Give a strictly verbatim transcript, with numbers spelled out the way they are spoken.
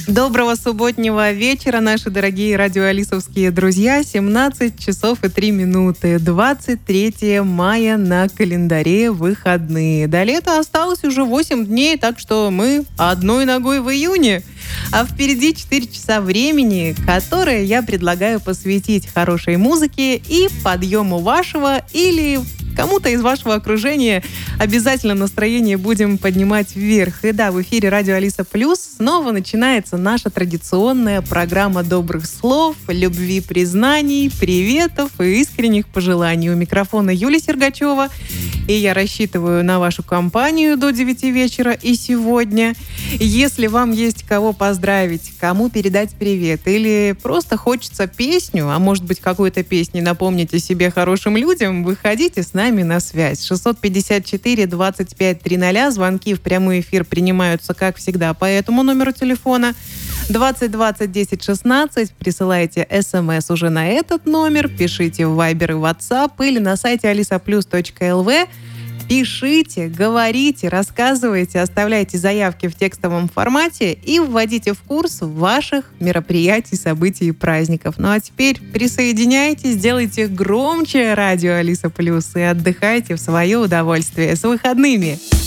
Доброго субботнего вечера, наши дорогие радиоалисовские друзья. семнадцать часов и три минуты. двадцать третьего мая на календаре, выходные. До лета осталось уже восемь дней, так что мы одной ногой в июне. А впереди четыре часа времени, которые я предлагаю посвятить хорошей музыке и подъему вашего или кому-то из вашего окружения. Обязательно настроение будем поднимать вверх. И да, в эфире Радио Алиса Плюс снова начинается наша традиционная программа добрых слов, любви, признаний, приветов и искренних пожеланий. У микрофона Юлия Сергачева. И я рассчитываю на вашу компанию до девяти вечера и сегодня. Если вам есть кого поздравить, кому передать привет, или просто хочется песню, а может быть какой-то песней напомнить о себе хорошим людям, выходите с нами на связь. шестьсот пятьдесят четыре двадцать пять триста. Звонки в прямой эфир принимаются, как всегда, по этому номеру телефона. двадцать двадцать десять шестнадцать. Присылайте смс уже на этот номер. Пишите в Viber и WhatsApp или на сайте алисаплюс точка эл ви. Пишите, говорите, рассказывайте, оставляйте заявки в текстовом формате и вводите в курс ваших мероприятий, событий и праздников. Ну а теперь присоединяйтесь, делайте громче Радио Алиса Плюс и отдыхайте в свое удовольствие. С выходными!